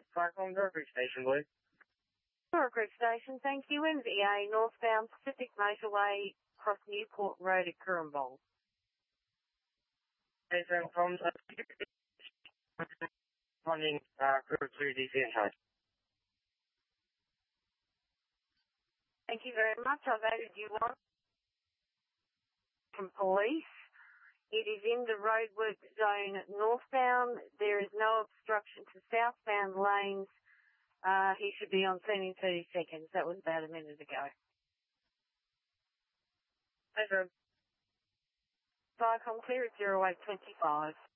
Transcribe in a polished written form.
Cyclone Dorothy Station, please. Dorothy Station, thank you. NVA, northbound Pacific Motorway, across Newport Road at Cooranbong. Station from funding crew to DCSI. Thank you very much. I've added you on from police. It is in the roadwork zone northbound. There is no obstruction to southbound lanes. He should be on scene in 30 seconds. That was about a minute ago. Thanks, Rob. Cyclone clear at 0825.